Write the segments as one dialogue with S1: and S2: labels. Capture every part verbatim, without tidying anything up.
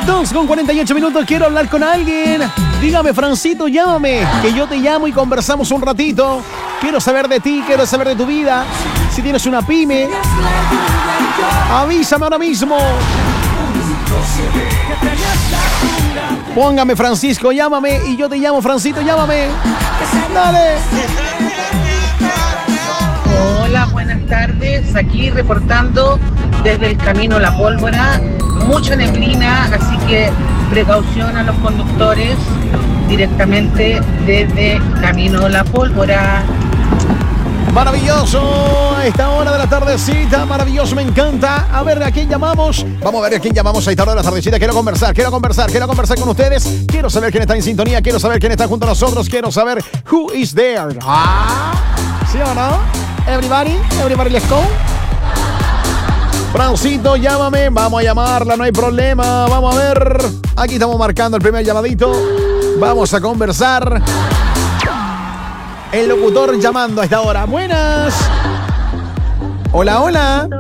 S1: dos con cuarenta y ocho minutos, quiero hablar con alguien. Dígame, Francito, llámame, que yo te llamo y conversamos un ratito. Quiero saber de ti, quiero saber de tu vida. Si tienes una pyme, avísame ahora mismo. Póngame, Francisco, llámame, y yo te llamo, Francito, llámame. Dale.
S2: Hola, buenas tardes. Aquí reportando desde el Camino La Pólvora. Mucha neblina, así que precaución a los conductores directamente desde Camino La Pólvora.
S1: Maravilloso, a esta hora de la tardecita, maravilloso, me encanta. A ver, ¿a quién llamamos? Vamos a ver a quién llamamos a esta hora de la tardecita. Quiero conversar, quiero conversar, quiero conversar con ustedes. Quiero saber quién está en sintonía, quiero saber quién está junto a nosotros. Quiero saber who is there. Ah, ¿sí o no? Everybody, everybody, let's go. Francito, llámame, vamos a llamarla, no hay problema. Vamos a ver, aquí estamos marcando el primer llamadito. Vamos a conversar. El locutor llamando a esta hora. Buenas. Hola, hola.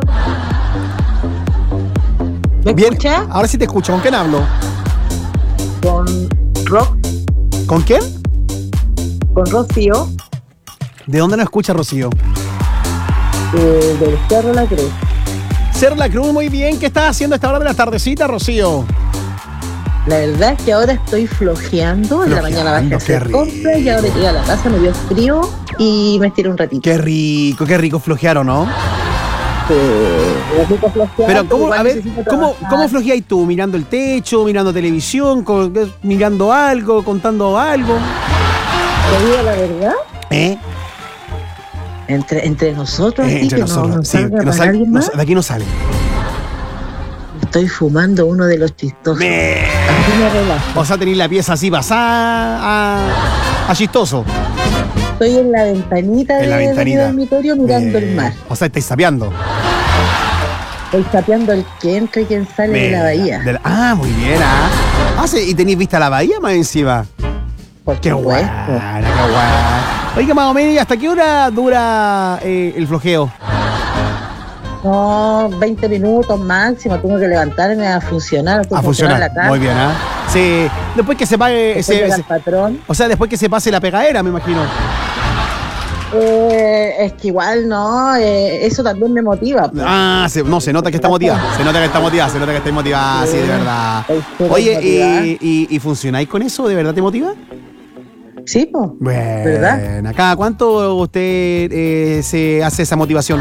S3: ¿Me
S1: Bien,
S3: escucha?
S1: ahora sí te escucho. ¿Con quién hablo?
S3: Con Ro
S1: ¿Con quién?
S3: con Rocío,
S1: ¿De dónde nos escucha, Rocío?
S3: eh, del Cerro La Cruz.
S1: Ser la Cruz, muy bien. ¿Qué estás haciendo a esta hora de la tardecita, Rocío?
S3: La verdad es que ahora estoy flojeando. En la
S1: Flojeando,
S3: mañana bajé a hacer
S1: qué
S3: compras y ahora llegué a la casa, me dio frío y me estiré un ratito.
S1: Qué rico, qué rico flojearon, ¿no?
S3: Eh, rico flojear,
S1: Pero, ¿cómo,
S3: igual
S1: a ver,
S3: necesito
S1: ¿cómo,
S3: trabajar.
S1: ¿cómo flojeáis tú? ¿Mirando el techo, mirando televisión, con- mirando algo, contando algo?
S3: ¿Te digo la verdad?
S1: ¿Eh?
S3: Entre, entre nosotros,
S1: Eh,
S3: así
S1: entre
S3: que
S1: nosotros.
S3: no, no
S1: Sí,
S3: salga
S1: que no
S3: para
S1: sale-
S3: alguien
S1: no
S3: más.
S1: sa- de aquí no sale.
S3: Estoy fumando uno de los chistosos.
S1: Me...
S3: Así me relajo.
S1: O sea, tenéis la pieza así pasada a, a chistoso.
S3: Estoy en la ventanita,
S1: En la
S3: de, de mi
S1: ventanita.
S3: dormitorio mirando
S1: Eh,
S3: el mar.
S1: O sea, estáis sapeando.
S3: Estoy sapeando el que entra y quien sale de la bahía.
S1: De la- ah, muy bien, ¿ah? Ah, sí, ¿y tenéis vista la bahía más encima?
S3: Por
S1: Qué
S3: supuesto.
S1: buena, qué buena. Oiga, más o menos, ¿y hasta qué hora dura eh, el flojeo?
S3: No, veinte minutos máximo, tengo que levantarme a funcionar. tengo
S1: A
S3: que
S1: funcionar.
S3: la casa,
S1: Muy bien, ¿ah? Sí, después que se pague...
S3: después
S1: se-
S3: llega
S1: se-
S3: el patrón.
S1: o sea, después que se pase la pegadera, me imagino.
S3: Eh, es que igual no, eh, eso también me motiva. pues.
S1: Ah, se- no, se nota que está motivada. Se nota que está motivada, se nota que está motivada, sí, de verdad.
S3: Estoy súper
S1: Oye,
S3: motivada.
S1: ¿y, y, y funcionáis con eso? ¿De verdad te motiva?
S3: Sí, pues. ¿Verdad?
S1: Bueno, ¿cada cuánto usted eh, se hace esa motivación?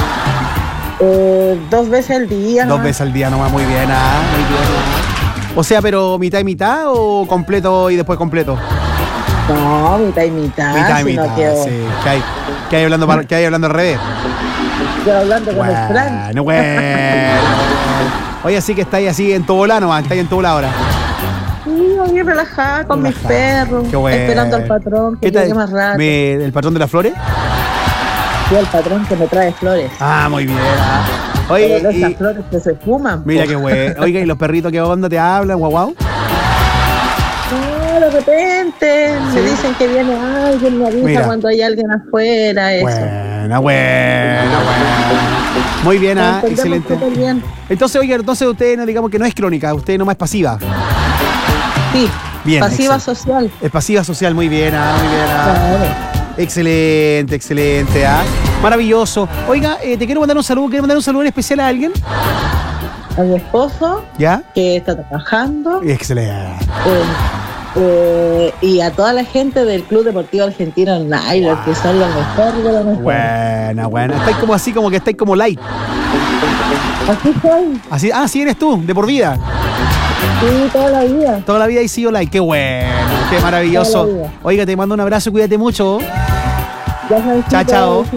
S3: Eh, dos veces al día.
S1: Dos
S3: nomás.
S1: veces al día nomás, muy bien, ah, muy bien. O sea, pero mitad y mitad o completo y después completo.
S3: No, mitad y mitad.
S1: mitad y
S3: sino
S1: mitad,
S3: que
S1: sí. ¿Qué hay, qué hay hablando, par- qué hay hablando al revés?
S3: estoy hablando con el Fran.
S1: Bueno, bueno. Oye, así que estáis así en tu bola nomás, estáis en tu bola ahora.
S3: Sí, bien relajada con mis
S1: Relajada.
S3: perros,
S1: Qué bueno.
S3: esperando al patrón que llegue más rápido.
S1: Me- ¿El patrón de las flores?
S3: Sí, al patrón que me trae flores.
S1: Ah, muy bien. ah.
S3: Pero
S1: Oye,
S3: no esas
S1: y,
S3: flores que se fuman.
S1: mira
S3: po.
S1: qué bueno. Oiga, ¿y los perritos qué onda te hablan, guau guau?
S3: No, de repente
S1: Sí.
S3: me dicen que viene alguien, me avisa
S1: Mira.
S3: cuando hay alguien afuera, eso.
S1: Buena, buena, buena. Muy bien,
S3: Nos
S1: ah,
S3: entendemos
S1: excelente.
S3: súper bien.
S1: Entonces, oiga, entonces usted no digamos que no es crónica, usted nomás es pasiva.
S3: Sí,
S1: Bien,
S3: pasiva
S1: excelente.
S3: social.
S1: Es pasiva social, muy bien, ah, muy bien. ah.
S3: Claro.
S1: Excelente, excelente, ah. Maravilloso. Oiga, eh, te quiero mandar un saludo, quiero mandar un saludo en especial a alguien.
S3: A mi esposo,
S1: ¿Ya?
S3: que está trabajando,
S1: Excelente.
S3: eh, eh, y a toda la gente del Club Deportivo Argentino Nylon, que son los mejores de los mejores.
S1: Buena, buena. Estáis como así, como que estáis como light.
S3: Así soy,
S1: Así, ah, sí eres tú, de por vida.
S3: sí, toda la vida.
S1: Toda la vida he sido light. Qué bueno, qué maravilloso.
S3: Toda la vida.
S1: Oiga, te mando un abrazo, cuídate mucho.
S3: Ya sabes,
S1: Chao,
S3: chicos,
S1: chao.